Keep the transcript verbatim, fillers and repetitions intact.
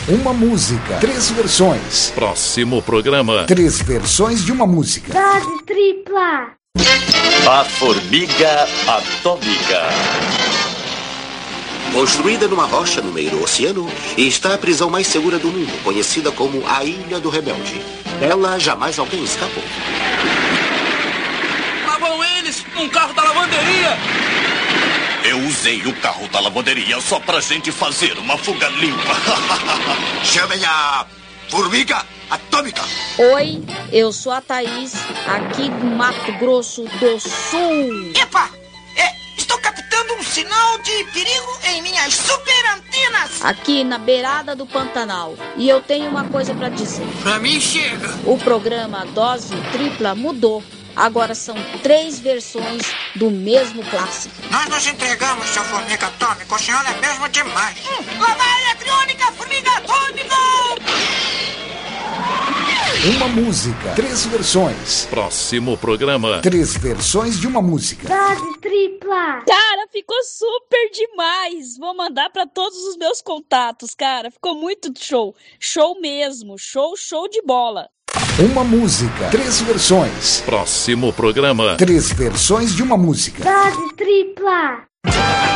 Uma música, três versões. Próximo programa. Três versões de uma música. Dose tripla. A Formiga Atômica. Construída numa rocha no meio do oceano, está a prisão mais segura do mundo, conhecida como a Ilha do Rebelde. Ela jamais alguém escapou. Lá vão eles, num carro da lavanderia. Eu usei o carro da lavanderia só pra gente fazer uma fuga limpa. Chamem a Formiga Atômica. Oi, eu sou a Thaís, aqui do Mato Grosso do Sul. Epa! É, estou captando um sinal de perigo em minhas super antenas. Aqui na beirada do Pantanal. E eu tenho uma coisa pra dizer. Pra mim chega. O programa Dose Tripla mudou. Agora são três versões do mesmo clássico. Nós nos entregamos, seu Formiga Atômica. O senhor é mesmo demais. Hum, lá vai a eletrônica, Formiga Atômica! Uma música, três versões. Próximo programa. Três versões de uma música. Dose tripla. Cara, ficou super demais. Vou mandar pra todos os meus contatos, cara. Ficou muito show. Show mesmo. Show, show de bola. Uma música, três versões. Próximo programa. Três versões de uma música. Dose tripla.